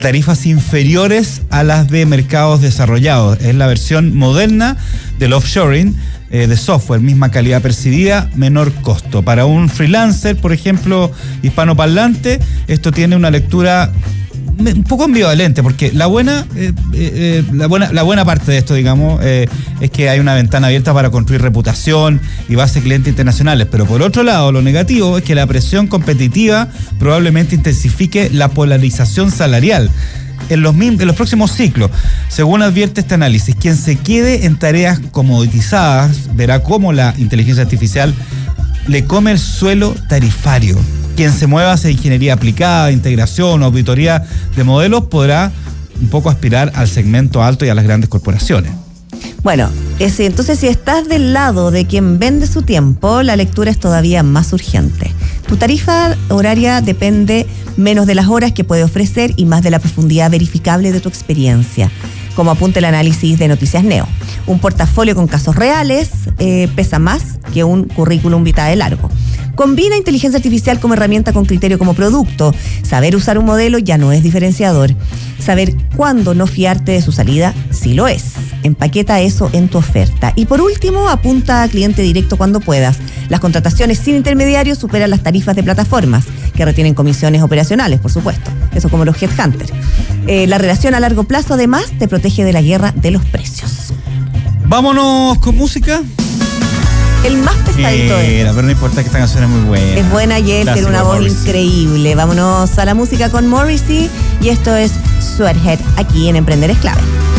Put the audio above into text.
tarifas inferiores a las de mercados desarrollados. Es la versión moderna del offshoring de software, misma calidad percibida, menor costo. Para un freelancer, por ejemplo, hispanoparlante, esto tiene una lectura un poco ambivalente, porque la buena parte de esto, digamos, es que hay una ventana abierta para construir reputación y base de clientes internacionales, pero por otro lado, lo negativo es que la presión competitiva probablemente intensifique la polarización salarial en los próximos ciclos. Según advierte este análisis, quien se quede en tareas comoditizadas verá cómo la inteligencia artificial le come el suelo tarifario. Quien se mueva hacia ingeniería aplicada, integración o auditoría de modelos podrá un poco aspirar al segmento alto y a las grandes corporaciones. Bueno, entonces si estás del lado de quien vende su tiempo, la lectura es todavía más urgente. Tu tarifa horaria depende menos de las horas que puede ofrecer y más de la profundidad verificable de tu experiencia, como apunta el análisis de Noticias Neo. Un portafolio con casos reales pesa más que un currículum vitae largo. Combina inteligencia artificial como herramienta con criterio como producto. Saber usar un modelo ya no es diferenciador. Saber cuándo no fiarte de su salida sí lo es. Empaqueta eso en tu oferta. Y por último, apunta a cliente directo cuando puedas. Las contrataciones sin intermediarios superan las tarifas de plataformas, que retienen comisiones operacionales, por supuesto. Eso como los headhunters. La relación a largo plazo, además, te protege de la guerra de los precios. Vámonos con música. El más pesadito pero no importa, que esta canción es muy buena. Es buena y él tiene una voz increíble. Vámonos a la música con Morrissey y esto es Sweathead aquí en Emprender es Clave.